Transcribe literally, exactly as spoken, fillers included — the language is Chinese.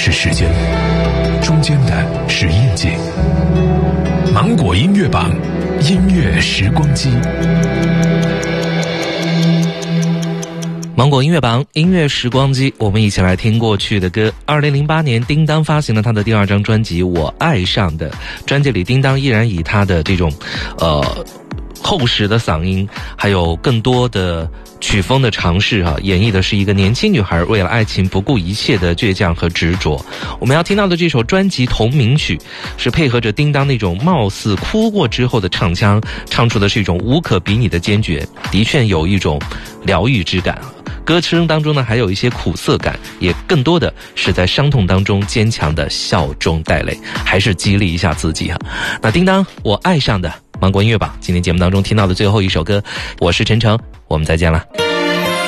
是时间，中间的是印记。芒果音乐榜，音乐时光机。 芒果音乐榜，音乐时光机，我们一起来听过去的歌。二零零八年，叮当发行了他的第二张专辑《我爱上的》，专辑里叮当依然以他的这种呃厚实的嗓音，还有更多的曲风的尝试哈、啊，演绎的是一个年轻女孩为了爱情不顾一切的倔强和执着。我们要听到的这首专辑同名曲，是配合着叮当那种貌似哭过之后的唱腔，唱出的是一种无可比拟的坚决，的确有一种疗愈之感。歌声当中呢，还有一些苦涩感，也更多的是在伤痛当中坚强的笑中带泪，还是激励一下自己哈、啊。那叮当，我爱上的芒果音乐榜，今天节目当中听到的最后一首歌，我是陈诚，我们再见了。